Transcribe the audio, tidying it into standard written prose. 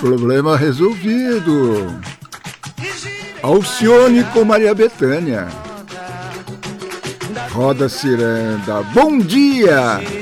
Problema resolvido. Alcione com Maria Bethânia. Roda Ciranda. Bom dia!